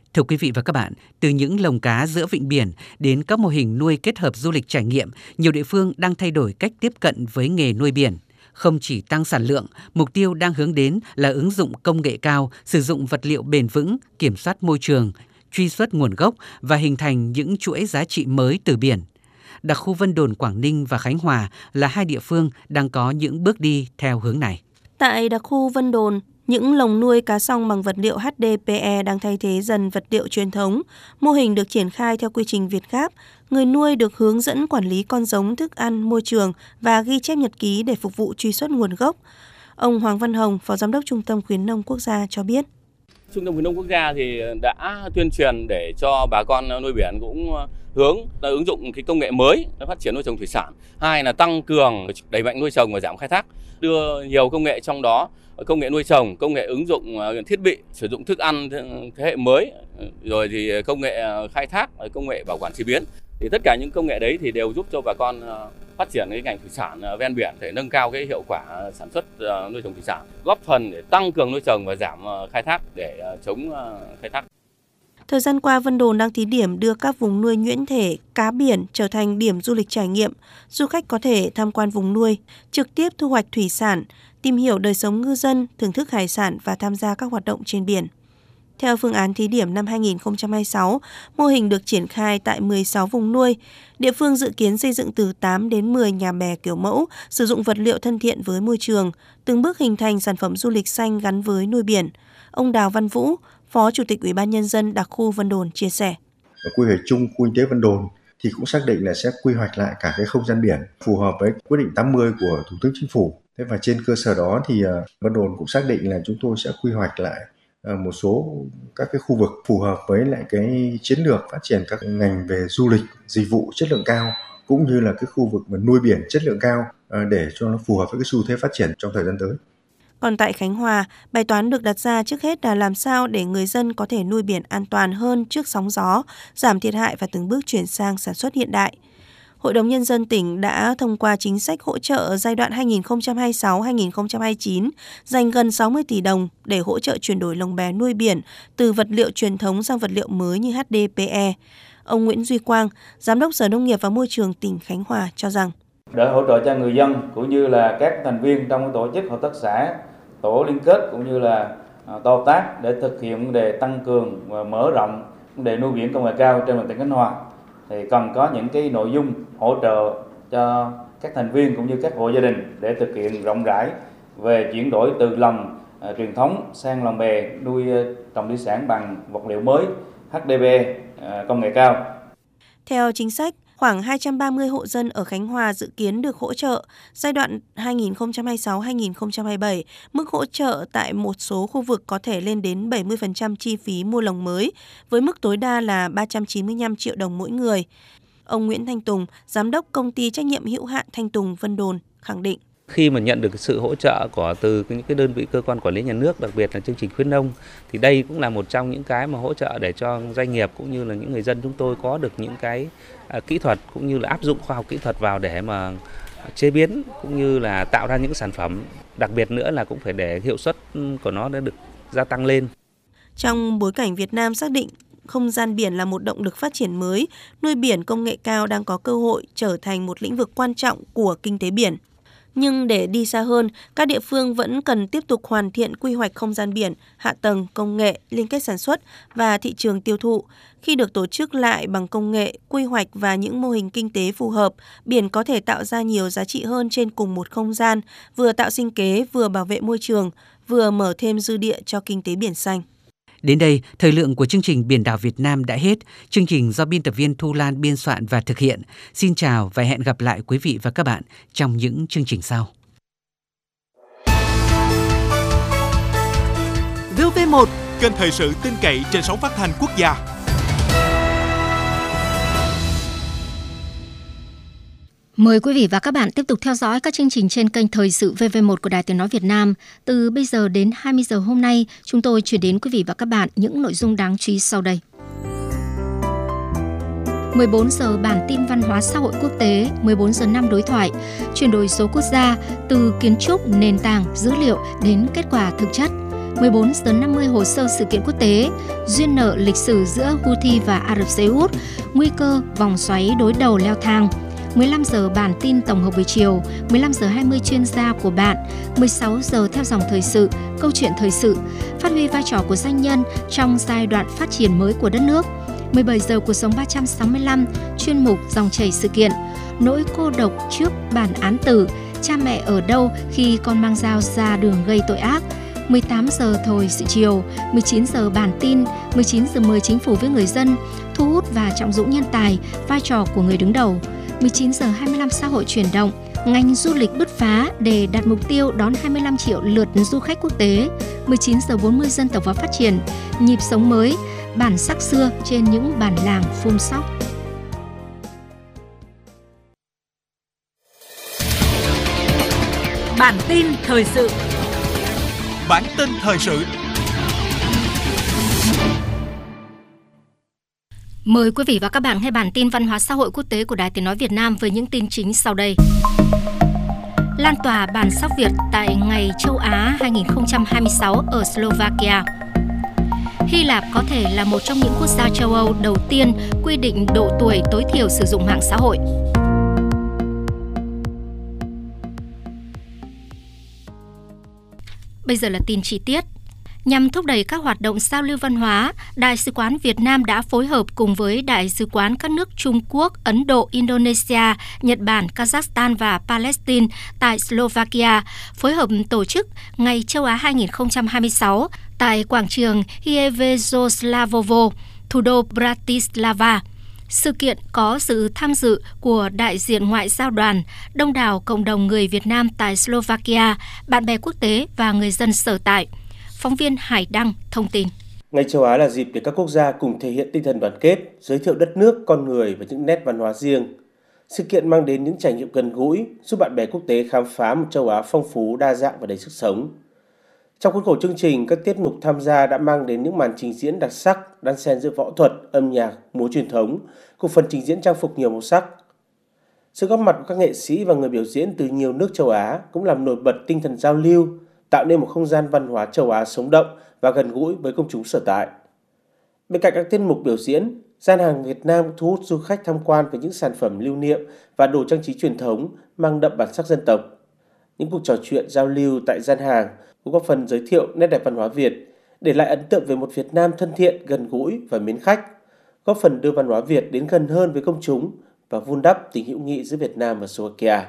Thưa quý vị và các bạn, từ những lồng cá giữa vịnh biển đến các mô hình nuôi kết hợp du lịch trải nghiệm, nhiều địa phương đang thay đổi cách tiếp cận với nghề nuôi biển. Không chỉ tăng sản lượng, mục tiêu đang hướng đến là ứng dụng công nghệ cao, sử dụng vật liệu bền vững, kiểm soát môi trường, truy xuất nguồn gốc và hình thành những chuỗi giá trị mới từ biển. Đặc khu Vân Đồn Quảng Ninh và Khánh Hòa là hai địa phương đang có những bước đi theo hướng này. Tại đặc khu Vân Đồn, những lồng nuôi cá song bằng vật liệu HDPE đang thay thế dần vật liệu truyền thống. Mô hình được triển khai theo quy trình Việt Gáp. Người nuôi được hướng dẫn quản lý con giống, thức ăn, môi trường và ghi chép nhật ký để phục vụ truy xuất nguồn gốc. Ông Hoàng Văn Hồng, Phó Giám đốc Trung tâm Khuyến nông Quốc gia cho biết. Trung tâm Khuyến nông Quốc gia thì đã tuyên truyền để cho bà con nuôi biển cũng hướng là ứng dụng cái công nghệ mới phát triển nuôi trồng thủy sản. Hai là tăng cường đẩy mạnh nuôi trồng và giảm khai thác, đưa nhiều công nghệ trong đó, công nghệ nuôi trồng, công nghệ ứng dụng thiết bị, sử dụng thức ăn thế hệ mới, rồi thì công nghệ khai thác, công nghệ bảo quản chế biến. Thì tất cả những công nghệ đấy thì đều giúp cho bà con phát triển cái ngành thủy sản ven biển để nâng cao cái hiệu quả sản xuất nuôi trồng thủy sản, góp phần để tăng cường nuôi trồng và giảm khai thác để chống khai thác. Thời gian qua, Vân Đồn đang thí điểm đưa các vùng nuôi nhuyễn thể, cá biển trở thành điểm du lịch trải nghiệm. Du khách có thể tham quan vùng nuôi, trực tiếp thu hoạch thủy sản, tìm hiểu đời sống ngư dân, thưởng thức hải sản và tham gia các hoạt động trên biển. Theo phương án thí điểm năm 2026, mô hình được triển khai tại 16 vùng nuôi. Địa phương dự kiến xây dựng từ 8 đến 10 nhà bè kiểu mẫu, sử dụng vật liệu thân thiện với môi trường, từng bước hình thành sản phẩm du lịch xanh gắn với nuôi biển. Ông Đào Văn Vũ, Phó Chủ tịch Ủy ban Nhân dân đặc khu Vân Đồn chia sẻ. Ở quy hoạch chung khu kinh tế Vân Đồn thì cũng xác định là sẽ quy hoạch lại cả cái không gian biển phù hợp với quyết định 80 của Thủ tướng Chính phủ. Thế và trên cơ sở đó thì Vân Đồn cũng xác định là chúng tôi sẽ quy hoạch lại một số các cái khu vực phù hợp với lại cái chiến lược phát triển các ngành về du lịch, dịch vụ chất lượng cao cũng như là cái khu vực mà nuôi biển chất lượng cao để cho nó phù hợp với cái xu thế phát triển trong thời gian tới. Còn tại Khánh Hòa, bài toán được đặt ra trước hết là làm sao để người dân có thể nuôi biển an toàn hơn trước sóng gió, giảm thiệt hại và từng bước chuyển sang sản xuất hiện đại. Hội đồng Nhân dân tỉnh đã thông qua chính sách hỗ trợ giai đoạn 2026-2029 dành gần 60 tỷ đồng để hỗ trợ chuyển đổi lồng bè nuôi biển từ vật liệu truyền thống sang vật liệu mới như HDPE. Ông Nguyễn Duy Quang, Giám đốc Sở Nông nghiệp và Môi trường tỉnh Khánh Hòa cho rằng để hỗ trợ cho người dân cũng như là các thành viên trong tổ chức hợp tác xã, tổ liên kết cũng như là tổ hợp tác để thực hiện vấn đề tăng cường và mở rộng vấn đề nuôi biển công nghệ cao trên tỉnh Khánh Hòa thì cần có những cái nội dung hỗ trợ cho các thành viên cũng như các hộ gia đình để thực hiện rộng rãi về chuyển đổi từ lồng truyền thống sang lồng bè nuôi trồng thủy sản bằng vật liệu mới HDPE công nghệ cao. Theo chính sách, khoảng 230 hộ dân ở Khánh Hòa dự kiến được hỗ trợ. Giai đoạn 2026-2027, mức hỗ trợ tại một số khu vực có thể lên đến 70% chi phí mua lồng mới, với mức tối đa là 395 triệu đồng mỗi người. Ông Nguyễn Thanh Tùng, Giám đốc Công ty Trách nhiệm hữu hạn Thanh Tùng Vân Đồn, khẳng định. Khi mà nhận được sự hỗ trợ từ những cái đơn vị cơ quan quản lý nhà nước, đặc biệt là chương trình khuyến nông, thì đây cũng là một trong những cái mà hỗ trợ để cho doanh nghiệp cũng như là những người dân chúng tôi có được những cái kỹ thuật cũng như là áp dụng khoa học kỹ thuật vào để mà chế biến cũng như là tạo ra những sản phẩm. Đặc biệt nữa là cũng phải để hiệu suất của nó đã được gia tăng lên. Trong bối cảnh Việt Nam xác định không gian biển là một động lực phát triển mới, nuôi biển công nghệ cao đang có cơ hội trở thành một lĩnh vực quan trọng của kinh tế biển. Nhưng để đi xa hơn, các địa phương vẫn cần tiếp tục hoàn thiện quy hoạch không gian biển, hạ tầng, công nghệ, liên kết sản xuất và thị trường tiêu thụ. Khi được tổ chức lại bằng công nghệ, quy hoạch và những mô hình kinh tế phù hợp, biển có thể tạo ra nhiều giá trị hơn trên cùng một không gian, vừa tạo sinh kế, vừa bảo vệ môi trường, vừa mở thêm dư địa cho kinh tế biển xanh. Đến đây, thời lượng của chương trình Biển đảo Việt Nam đã hết. Chương trình do biên tập viên Thu Lan biên soạn và thực hiện. Xin chào và hẹn gặp lại quý vị và các bạn trong những chương trình sau. VV1, kênh thời sự tin cậy trên sóng phát thanh quốc gia. Mời quý vị và các bạn tiếp tục theo dõi các chương trình trên kênh Thời sự VV1 của Đài Tiếng nói Việt Nam. Từ bây giờ đến 20 giờ hôm nay, chúng tôi chuyển đến quý vị và các bạn những nội dung đáng chú ý sau đây. 14 giờ bản tin văn hóa xã hội quốc tế, 14 giờ 5 đối thoại, chuyển đổi số quốc gia từ kiến trúc, nền tảng, dữ liệu đến kết quả thực chất. 14 giờ 50 hồ sơ sự kiện quốc tế, duyên nợ lịch sử giữa Houthi và Ả Rập Xê Út, nguy cơ vòng xoáy đối đầu leo thang. 15 giờ bản tin tổng hợp buổi chiều, 15 giờ 20 chuyên gia của bạn, 16 giờ theo dòng thời sự, câu chuyện thời sự, phát huy vai trò của doanh nhân trong giai đoạn phát triển mới của đất nước. 17 giờ cuộc sống 365, chuyên mục dòng chảy sự kiện, nỗi cô độc trước bản án tử, cha mẹ ở đâu khi con mang dao ra đường gây tội ác. 18 giờ thời sự chiều, 19 giờ bản tin, 19 giờ 10 chính phủ với người dân, thu hút và trọng dụng nhân tài, vai trò của người đứng đầu. 19 giờ 25 xã hội chuyển động, ngành du lịch bứt phá để đặt mục tiêu đón 25 triệu lượt du khách quốc tế. 19 giờ 40 dân tộc và phát triển, nhịp sống mới, bản sắc xưa trên những bản làng phun sóc. Bản tin thời sự. Bản tin thời sự. Mời quý vị và các bạn nghe bản tin văn hóa xã hội quốc tế của Đài Tiếng nói Việt Nam với những tin chính sau đây. Lan tỏa bản sắc Việt tại Ngày Châu Á 2026 ở Slovakia. Hy Lạp có thể là một trong những quốc gia châu Âu đầu tiên quy định độ tuổi tối thiểu sử dụng mạng xã hội. Bây giờ là tin chi tiết. Nhằm thúc đẩy các hoạt động giao lưu văn hóa, Đại sứ quán Việt Nam đã phối hợp cùng với Đại sứ quán các nước Trung Quốc, Ấn Độ, Indonesia, Nhật Bản, Kazakhstan và Palestine tại Slovakia phối hợp tổ chức Ngày Châu Á 2026 tại quảng trường Hievezoslavovo, thủ đô Bratislava. Sự kiện có sự tham dự của đại diện ngoại giao đoàn, đông đảo cộng đồng người Việt Nam tại Slovakia, bạn bè quốc tế và người dân sở tại. Phóng viên Hải Đăng thông tin. Ngày Châu Á là dịp để các quốc gia cùng thể hiện tinh thần đoàn kết, giới thiệu đất nước, con người và những nét văn hóa riêng. Sự kiện mang đến những trải nghiệm gần gũi, giúp bạn bè quốc tế khám phá một châu Á phong phú, đa dạng và đầy sức sống. Trong khuôn khổ chương trình, các tiết mục tham gia đã mang đến những màn trình diễn đặc sắc, đan xen giữa võ thuật, âm nhạc, múa truyền thống, cùng phần trình diễn trang phục nhiều màu sắc. Sự góp mặt của các nghệ sĩ và người biểu diễn từ nhiều nước châu Á cũng làm nổi bật tinh thần giao lưu, tạo nên một không gian văn hóa châu Á sống động và gần gũi với công chúng sở tại. Bên cạnh các tiết mục biểu diễn, gian hàng Việt Nam thu hút du khách tham quan với những sản phẩm lưu niệm và đồ trang trí truyền thống mang đậm bản sắc dân tộc. Những cuộc trò chuyện giao lưu tại gian hàng cũng góp phần giới thiệu nét đẹp văn hóa Việt, để lại ấn tượng về một Việt Nam thân thiện, gần gũi và mến khách, góp phần đưa văn hóa Việt đến gần hơn với công chúng và vun đắp tình hữu nghị giữa Việt Nam và Slovakia.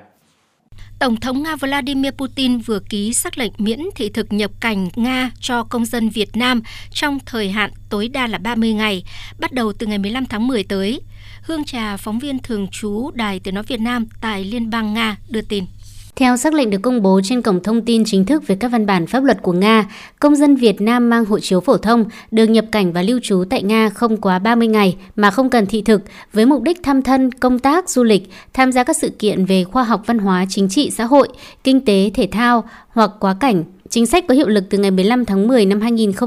Tổng thống Nga Vladimir Putin vừa ký sắc lệnh miễn thị thực nhập cảnh Nga cho công dân Việt Nam trong thời hạn tối đa là 30 ngày, bắt đầu từ ngày 15 tháng 10 tới. Hương Trà, phóng viên thường trú Đài Tiếng nói Việt Nam tại Liên bang Nga đưa tin. Theo sắc lệnh được công bố trên cổng thông tin chính thức về các văn bản pháp luật của Nga, công dân Việt Nam mang hộ chiếu phổ thông được nhập cảnh và lưu trú tại Nga không quá 30 ngày mà không cần thị thực với mục đích thăm thân, công tác, du lịch, tham gia các sự kiện về khoa học, văn hóa, chính trị, xã hội, kinh tế, thể thao hoặc quá cảnh. Chính sách có hiệu lực từ ngày 15 tháng 10 năm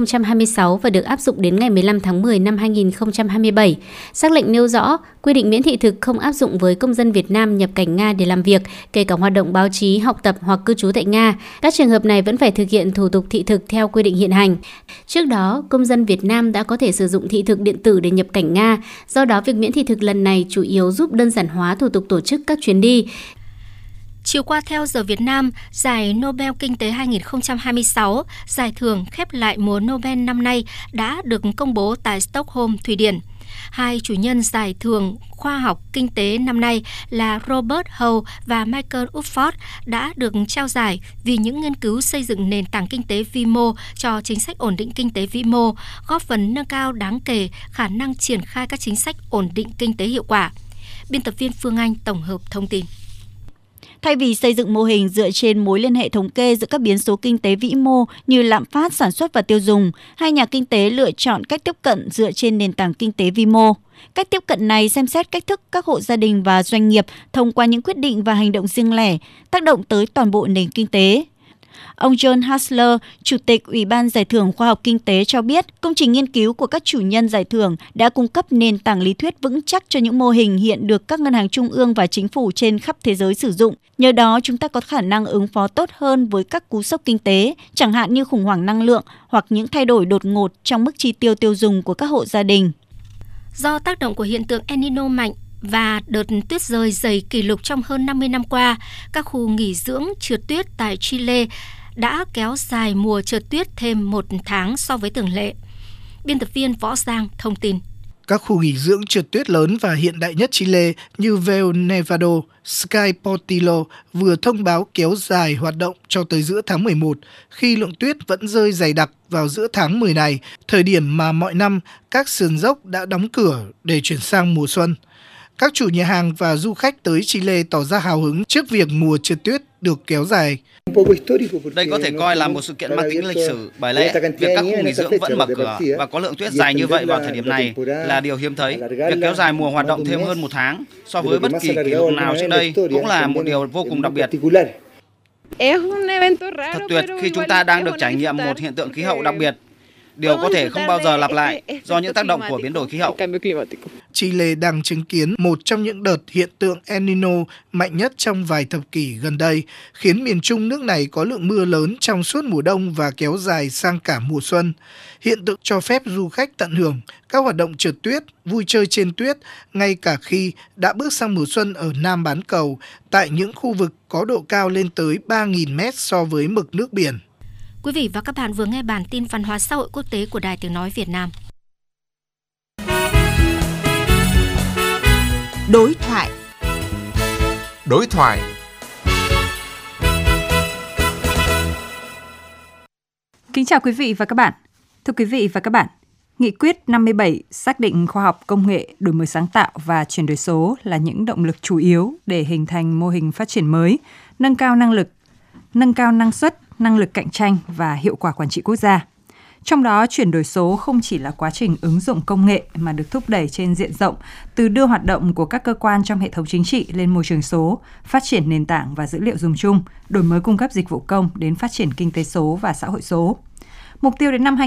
2026 và được áp dụng đến ngày 15 tháng 10 năm 2027. Sắc lệnh nêu rõ, quy định miễn thị thực không áp dụng với công dân Việt Nam nhập cảnh Nga để làm việc, kể cả hoạt động báo chí, học tập hoặc cư trú tại Nga. Các trường hợp này vẫn phải thực hiện thủ tục thị thực theo quy định hiện hành. Trước đó, công dân Việt Nam đã có thể sử dụng thị thực điện tử để nhập cảnh Nga. Do đó, việc miễn thị thực lần này chủ yếu giúp đơn giản hóa thủ tục tổ chức các chuyến đi. Chiều qua theo giờ Việt Nam, Giải Nobel Kinh tế 2026, giải thưởng khép lại mùa Nobel năm nay đã được công bố tại Stockholm, Thụy Điển. Hai chủ nhân giải thưởng khoa học kinh tế năm nay là Robert Howe và Michael Upford đã được trao giải vì những nghiên cứu xây dựng nền tảng kinh tế vi mô cho chính sách ổn định kinh tế vĩ mô, góp phần nâng cao đáng kể khả năng triển khai các chính sách ổn định kinh tế hiệu quả. Biên tập viên Phương Anh tổng hợp thông tin. Thay vì xây dựng mô hình dựa trên mối liên hệ thống kê giữa các biến số kinh tế vĩ mô như lạm phát, sản xuất và tiêu dùng, hai nhà kinh tế lựa chọn cách tiếp cận dựa trên nền tảng kinh tế vi mô. Cách tiếp cận này xem xét cách thức các hộ gia đình và doanh nghiệp thông qua những quyết định và hành động riêng lẻ, tác động tới toàn bộ nền kinh tế. Ông John Hassler, Chủ tịch Ủy ban Giải thưởng Khoa học Kinh tế cho biết, công trình nghiên cứu của các chủ nhân giải thưởng đã cung cấp nền tảng lý thuyết vững chắc cho những mô hình hiện được các ngân hàng trung ương và chính phủ trên khắp thế giới sử dụng. Nhờ đó, chúng ta có khả năng ứng phó tốt hơn với các cú sốc kinh tế, chẳng hạn như khủng hoảng năng lượng hoặc những thay đổi đột ngột trong mức chi tiêu tiêu dùng của các hộ gia đình. Do tác động của hiện tượng El Nino mạnh và đợt tuyết rơi dày kỷ lục trong hơn 50 năm qua, các khu nghỉ dưỡng trượt tuyết tại Chile đã kéo dài mùa trượt tuyết thêm 1 tháng so với thường lệ. Biên tập viên Võ Giang thông tin. Các khu nghỉ dưỡng trượt tuyết lớn và hiện đại nhất Chile như Vail Nevado, Sky Portillo vừa thông báo kéo dài hoạt động cho tới giữa tháng 11, khi lượng tuyết vẫn rơi dày đặc vào giữa tháng 10 này, thời điểm mà mọi năm các sườn dốc đã đóng cửa để chuyển sang mùa xuân. Các chủ nhà hàng và du khách tới Chile tỏ ra hào hứng trước việc mùa trượt tuyết được kéo dài. Đây có thể coi là một sự kiện mang tính lịch sử, bởi lẽ việc các khu nghỉ dưỡng vẫn mở cửa và có lượng tuyết dài như vậy vào thời điểm này là điều hiếm thấy. Việc kéo dài mùa hoạt động thêm hơn 1 tháng so với bất kỳ kỷ lục nào trước đây cũng là một điều vô cùng đặc biệt. Thật tuyệt khi chúng ta đang được trải nghiệm một hiện tượng khí hậu đặc biệt. Điều có thể không bao giờ lặp lại do những tác động của biến đổi khí hậu. Chile đang chứng kiến một trong những đợt hiện tượng El Nino mạnh nhất trong vài thập kỷ gần đây, khiến miền Trung nước này có lượng mưa lớn trong suốt mùa đông và kéo dài sang cả mùa xuân. Hiện tượng cho phép du khách tận hưởng các hoạt động trượt tuyết, vui chơi trên tuyết, ngay cả khi đã bước sang mùa xuân ở Nam bán cầu, tại những khu vực có độ cao lên tới 3.000 mét so với mực nước biển. Quý vị và các bạn vừa nghe bản tin văn hóa xã hội quốc tế của Đài Tiếng nói Việt Nam. Đối thoại. Kính chào quý vị và các bạn. Thưa quý vị và các bạn, Nghị quyết 57 xác định khoa học công nghệ, đổi mới sáng tạo và chuyển đổi số là những động lực chủ yếu để hình thành mô hình phát triển mới, nâng cao năng suất, năng lực cạnh tranh và hiệu quả quản trị quốc gia. Trong đó, chuyển đổi số không chỉ là quá trình ứng dụng công nghệ mà được thúc đẩy trên diện rộng, từ đưa hoạt động của các cơ quan trong hệ thống chính trị lên môi trường số, phát triển nền tảng và dữ liệu dùng chung, đổi mới cung cấp dịch vụ công đến phát triển kinh tế số và xã hội số. Mục tiêu đến năm